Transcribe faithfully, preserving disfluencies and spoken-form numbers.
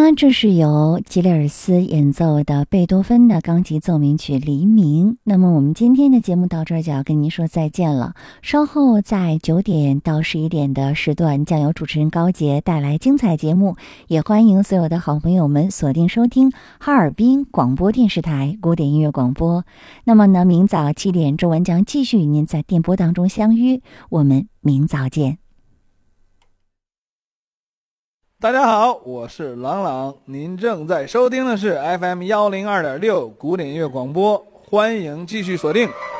呢，这是由吉列尔斯演奏的贝多芬的钢琴奏鸣曲《黎明》。那么我们今天的节目到这儿就要跟您说再见了。稍后在九点到十一点的时段，将由主持人高杰带来精彩节目，也欢迎所有的好朋友们锁定收听哈尔滨广播电视台古典音乐广播。那么呢，明早七点，周文将继续与您在电波当中相遇，我们明早见。 大家好，我是朗朗，您正在收听的是 F M 一零二点六 古典音乐广播，欢迎继续锁定